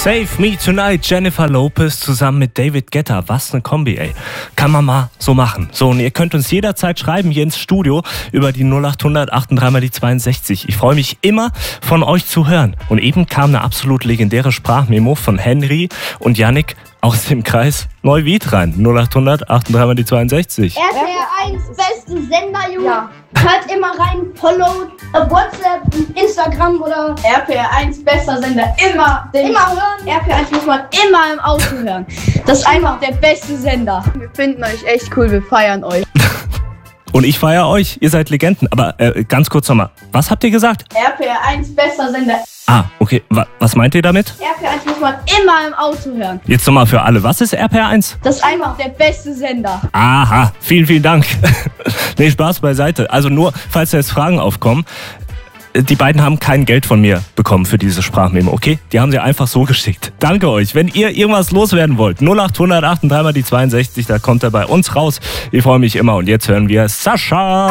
Save Me Tonight, Jennifer Lopez zusammen mit David Guetta. Was eine Kombi, ey. Kann man mal so machen. So, und ihr könnt uns jederzeit schreiben hier ins Studio über die 0800 38 62. Ich freue mich immer, von euch zu hören. Und eben kam eine absolut legendäre Sprachmemo von Henry und Yannick aus dem Kreis Neuwied rein. 0800 38 62. RTL 1, beste Sender, Junge. Ja. Hört immer rein, follow WhatsApp, Instagram oder RPR 1, bester Sender, immer hören. RTL 1 muss man immer im Auto hören. Das ist einfach der beste Sender. Wir finden euch echt cool, wir feiern euch. Und ich feiere euch, ihr seid Legenden. Aber ganz kurz nochmal, was habt ihr gesagt? RPR 1, bester Sender. Ah, okay. Was meint ihr damit? RTL 1 muss man immer im Auto hören. Jetzt nochmal für alle. Was ist RPR 1? Das ist einfach der beste Sender. Aha, vielen Dank. Nee, Spaß beiseite. Also nur, falls da jetzt Fragen aufkommen. Die beiden haben kein Geld von mir bekommen für diese Sprachmemo, okay? Die haben sie einfach so geschickt. Danke euch. Wenn ihr irgendwas loswerden wollt, 0800 38 62, da kommt er bei uns raus. Ich freue mich immer. Und jetzt hören wir Sascha.